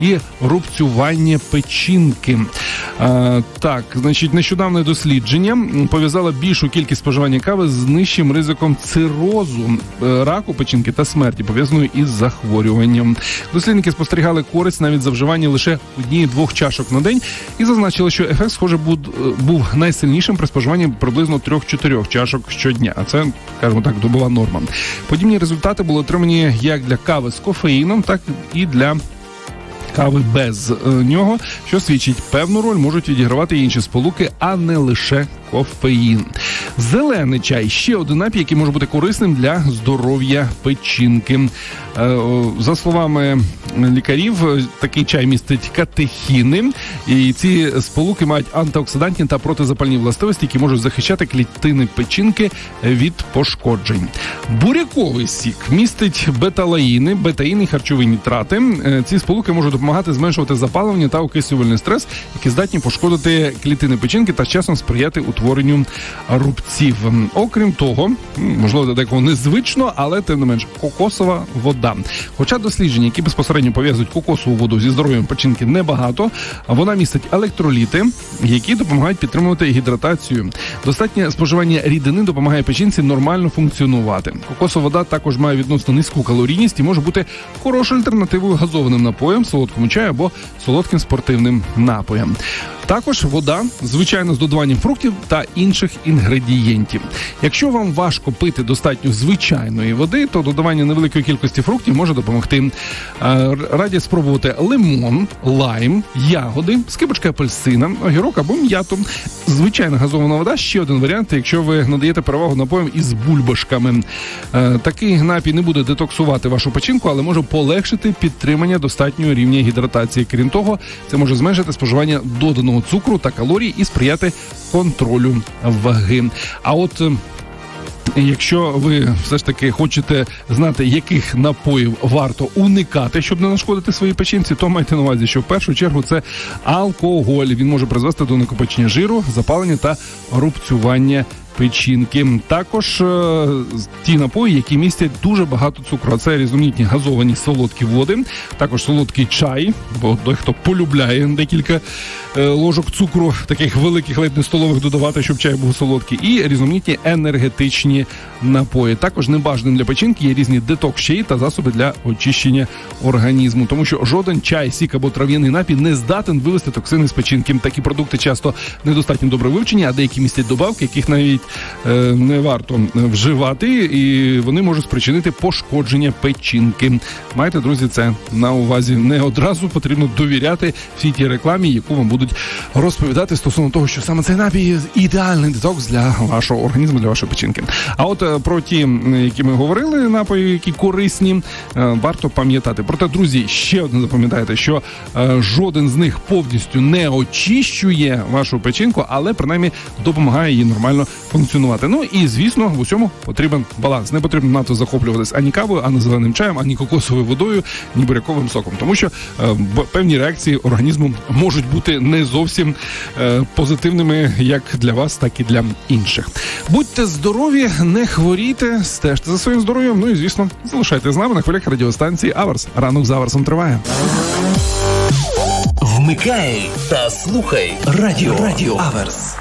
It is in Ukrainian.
і рубцювання печінки. Так, значить, нещодавне дослідження пов'язало більшу кількість споживання кави з нижчим ризиком цирозу, раку печінки та смерті, пов'язаної із захворюванням. Дослідники спостерігали користь навіть за вживання лише 1-2 чашок на день і зазначили, що ефект, схоже, був найсильнішим при споживанні приблизно 3-4 чашок щодня. А це, скажімо так, добова норма. Подібні результати були отримані як для кави з кофеїном, так і для кави без нього, що свідчить, певну роль можуть відігравати інші сполуки, а не лише кофеїн. Зелений чай – ще один напій, який може бути корисним для здоров'я печінки. За словами лікарів, такий чай містить катехіни, і ці сполуки мають антиоксидантні та протизапальні властивості, які можуть захищати клітини печінки від пошкоджень. Буряковий сік містить беталаїни, бетаїни і харчові нітрати. Ці сполуки можуть допомагати зменшувати запалення та окислювальний стрес, які здатні пошкодити клітини печінки та з часом сприяти утворенню рубців. Окрім того, можливо, для декого незвично, але тим не менш, кокосова вода. Хоча дослідження, які безпосередньо пов'язують кокосову воду зі здоров'ям печінки, небагато, вона містить електроліти, які допомагають підтримувати гідратацію. Достатнє споживання рідини допомагає печінці нормально функціонувати. Кокосова вода також має відносно низьку калорійність і може бути хорошою альтернативою газованим напоям, солодкому чаю або солодким спортивним напоям. Також вода, звичайно, з додаванням фруктів та інших інгредієнтів. Якщо вам важко пити достатньо звичайної води, то додавання невеликої кількості фруктів може допомогти. Радять спробувати лимон, лайм, ягоди, скибочка апельсина, огірок або м'яту. Звичайна газована вода – ще один варіант, якщо ви надаєте перевагу напоям із бульбашками. Такий напій не буде детоксувати вашу печінку, але може полегшити підтримання достатнього рівня гідратації. Крім того, це може зменшити споживання доданого цукру та калорій і сприяти контролю ваги. А от якщо ви все ж таки хочете знати, яких напоїв варто уникати, щоб не нашкодити своїй печінці, то майте на увазі, що в першу чергу це алкоголь. Він може призвести до накопичення жиру, запалення та рубцювання печінки. Також ті напої, які містять дуже багато цукру. Це різноманітні газовані солодкі води, також солодкий чай, бо дехто полюбляє декілька ложок цукру, таких великих, ледь не столових додавати, щоб чай був солодкий, і різноманітні енергетичні напої. Також небажаним для печінки є різні детокс-чаї та засоби для очищення організму, тому що жоден чай, сік або трав'яний напій не здатен вивести токсини з печінки. Такі продукти часто недостатньо добре вивчені, а деякі містять добавки, яких навіть не варто вживати, і вони можуть спричинити пошкодження печінки. Майте, друзі, це на увазі. Не одразу потрібно довіряти всій тій рекламі, яку вам будуть розповідати стосовно того, що саме цей напій – ідеальний детокс для вашого організму, для вашої печінки. А от про ті, які ми говорили, напої, які корисні, варто пам'ятати. Проте, друзі, ще одне запам'ятайте, що жоден з них повністю не очищує вашу печінку, але принаймні допомагає їй нормально функціонувати. Ну і, звісно, в усьому потрібен баланс. Не потрібно надто захоплюватись ані кавою, ані зеленим чаєм, ані кокосовою водою, ні буряковим соком. Тому що певні реакції організму можуть бути не зовсім позитивними як для вас, так і для інших. Будьте здорові, не хворійте, стежте за своїм здоров'ям. Ну і, звісно, залишайте з нами на хвилях радіостанції Аверс. Ранок з Аверсом триває. Вмикай та слухай Радіо Аверс.